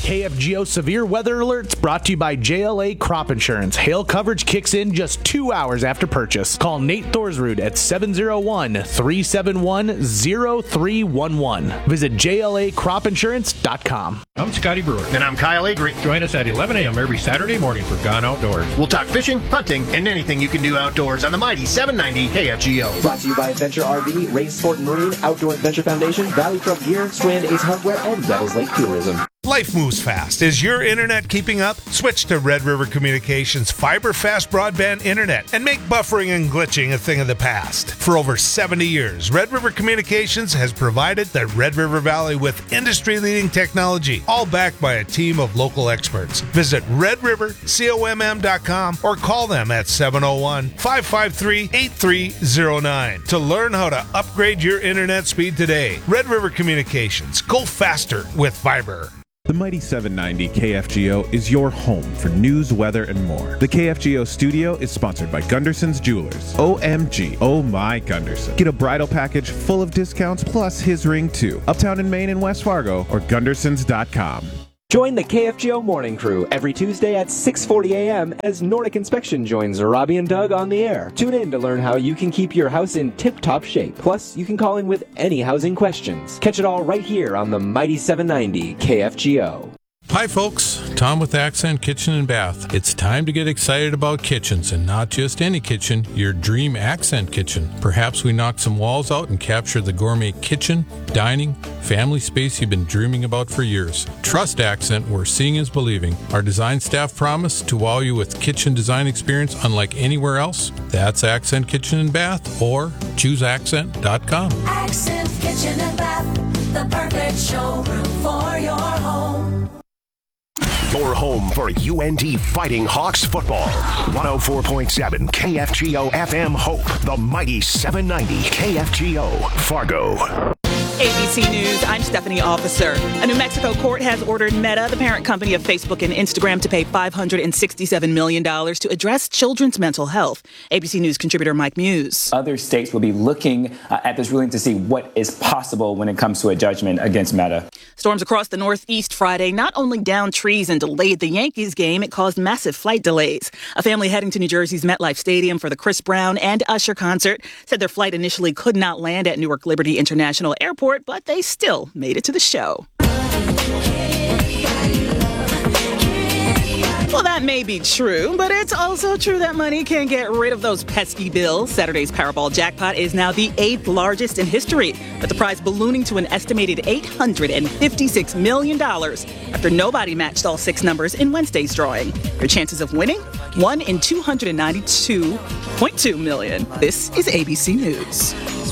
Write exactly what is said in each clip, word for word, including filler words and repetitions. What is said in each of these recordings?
K F G O Severe Weather Alerts brought to you by J L A Crop Insurance. Hail coverage kicks in just two hours after purchase. Call Nate Thorsrud at seven oh one, three seven one, oh three one one. Visit J L A crop insurance dot com. I'm Scotty Brewer. And I'm Kyle Avery. Join us at eleven a.m. every Saturday morning for Gone Outdoors. We'll talk fishing, hunting, and anything you can do outdoors on the mighty seven ninety K F G O. Brought to you by Adventure R V, Race Sport and Marine, Outdoor Adventure Foundation, Valley Truck Gear, Strand Ace Hardware, and Devils Lake Tourism. Life moves fast. Is your internet keeping up? Switch to Red River Communications fiber fast broadband internet and make buffering and glitching a thing of the past. For over seventy years, Red River Communications has provided the Red River Valley with industry-leading technology, all backed by a team of local experts. Visit red river comm dot com or call them at seven oh one, five five three, eight three oh nine to learn how to upgrade your internet speed today. Red River Communications. Go faster with fiber. The Mighty seven ninety K F G O is your home for news, weather, and more. The K F G O studio is sponsored by Gunderson's Jewelers. O M G, oh my Gunderson. Get a bridal package full of discounts plus his ring too. Uptown in Maine and West Fargo or gundersons dot com. Join the K F G O Morning Crew every Tuesday at six forty a.m. as Nordic Inspection joins Robbie and Doug on the air. Tune in to learn how you can keep your house in tip-top shape. Plus, you can call in with any housing questions. Catch it all right here on the Mighty seven ninety K F G O. Hi folks, Tom with Accent Kitchen and Bath. It's time to get excited about kitchens, and not just any kitchen, your dream Accent kitchen. Perhaps we knock some walls out and capture the gourmet kitchen, dining, family space you've been dreaming about for years. Trust Accent, where seeing is believing. Our design staff promise to wow you with kitchen design experience unlike anywhere else. That's Accent Kitchen and Bath, or choose accent dot com. Accent Kitchen and Bath, the perfect showroom for your home. Your home for U N T Fighting Hawks football. one oh four point seven K F G O F M Hope, the mighty seven ninety K F G O Fargo. A B C News, I'm Stephanie Officer. A New Mexico court has ordered Meta, the parent company of Facebook and Instagram, to pay five hundred sixty-seven million dollars to address children's mental health. A B C News contributor Mike Muse. Other states will be looking uh, at this ruling to see what is possible when it comes to a judgment against Meta. Storms across the Northeast Friday not only downed trees and delayed the Yankees game, it caused massive flight delays. A family heading to New Jersey's MetLife Stadium for the Chris Brown and Usher concert said their flight initially could not land at Newark Liberty International Airport, but they still made it to the show. Well, that may be true, but it's also true that money can get rid of those pesky bills. Saturday's Powerball jackpot is now the eighth largest in history, with the prize ballooning to an estimated eight hundred fifty-six million dollars after nobody matched all six numbers in Wednesday's drawing. Your chances of winning? one in two hundred ninety-two point two million. This is A B C News.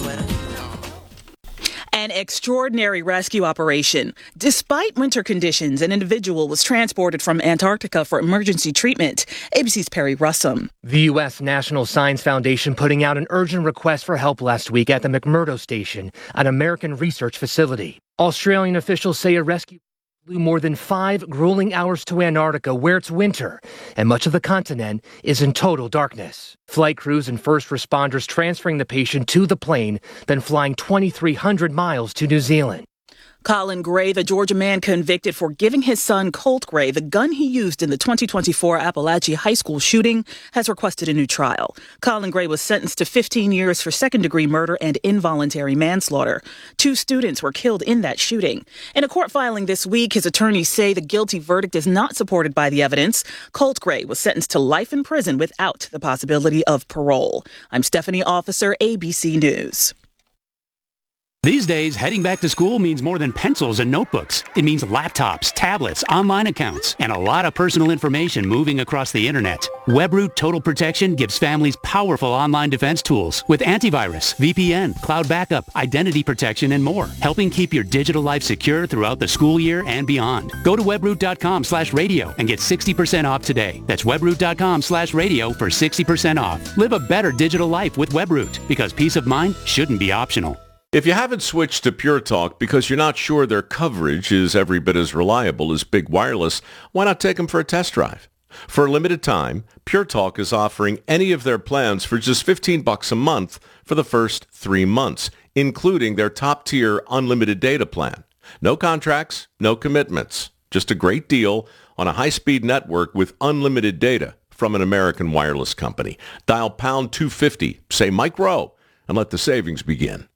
An extraordinary rescue operation. Despite winter conditions, an individual was transported from Antarctica for emergency treatment. A B C's Perry Russum. The U S National Science Foundation putting out an urgent request for help last week at the McMurdo Station, an American research facility. Australian officials say a rescue flew more than five grueling hours to Antarctica, where it's winter, and much of the continent is in total darkness. Flight crews and first responders transferring the patient to the plane, then flying twenty-three hundred miles to New Zealand. Colin Gray, the Georgia man convicted for giving his son Colt Gray the gun he used in the twenty twenty-four Appalachia High School shooting, has requested a new trial. Colin Gray was sentenced to fifteen years for second-degree murder and involuntary manslaughter. Two students were killed in that shooting. In a court filing this week, his attorneys say the guilty verdict is not supported by the evidence. Colt Gray was sentenced to life in prison without the possibility of parole. I'm Stephanie Officer, A B C News. These days, heading back to school means more than pencils and notebooks. It means laptops, tablets, online accounts, and a lot of personal information moving across the internet. Webroot Total Protection gives families powerful online defense tools with antivirus, V P N, cloud backup, identity protection, and more, helping keep your digital life secure throughout the school year and beyond. Go to webroot.com slash radio and get sixty percent off today. That's webroot.com slash radio for sixty percent off. Live a better digital life with Webroot, because peace of mind shouldn't be optional. If you haven't switched to Pure Talk because you're not sure their coverage is every bit as reliable as Big Wireless, why not take them for a test drive? For a limited time, Pure Talk is offering any of their plans for just fifteen bucks a month for the first three months, including their top-tier unlimited data plan. No contracts, no commitments. Just a great deal on a high-speed network with unlimited data from an American wireless company. Dial pound two fifty, say Mike Rowe, and let the savings begin.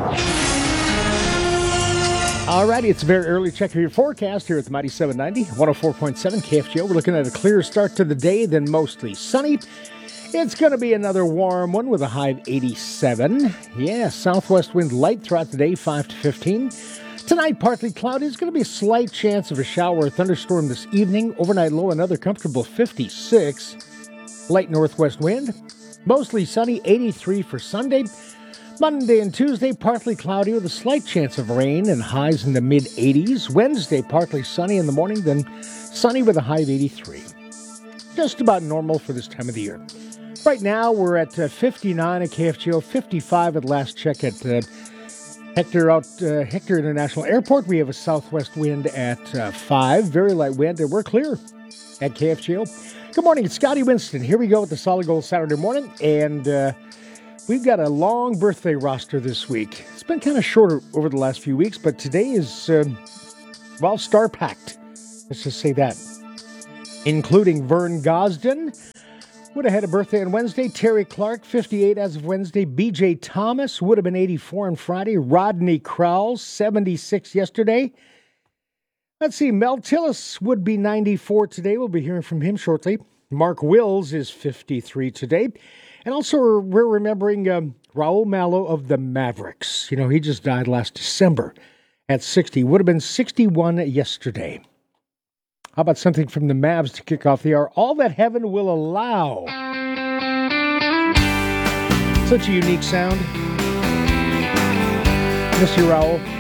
All righty, it's a very early check of your forecast here at the Mighty seven ninety, one oh four point seven K F G O. We're looking at a clearer start to the day, then mostly sunny. It's going to be another warm one with a high of eighty-seven. Yeah, southwest wind light throughout the day, five to fifteen. Tonight, partly cloudy. There's going to be a slight chance of a shower or thunderstorm this evening. Overnight low, another comfortable fifty-six. Light northwest wind. Mostly sunny, eighty-three for Sunday. Monday and Tuesday, partly cloudy with a slight chance of rain and highs in the mid-eighties. Wednesday, partly sunny in the morning, then sunny with a high of eighty-three. Just about normal for this time of the year. Right now, we're at uh, fifty-nine at K F G O, fifty-five at last check at uh, Hector out uh, Hector International Airport. We have a southwest wind at uh, five, very light wind, and we're clear at K F G O. Good morning, it's Scotty Winston. Here we go with the Solid Gold Saturday morning, and uh, we've got a long birthday roster this week. It's been kind of shorter over the last few weeks, but today is, uh, well, star-packed. Let's just say that. Including Vern Gosden, would have had a birthday on Wednesday. Terry Clark, fifty-eight as of Wednesday. B J Thomas would have been eighty-four on Friday. Rodney Crowell, seventy-six yesterday. Let's see, Mel Tillis would be ninety-four today. We'll be hearing from him shortly. Mark Wills is fifty-three today. And also, we're remembering um, Raul Malo of the Mavericks. You know, he just died last December at sixty. Would have been sixty-one yesterday. How about something from the Mavs to kick off the hour? All That Heaven Will Allow. Such a unique sound. Miss you, Raul.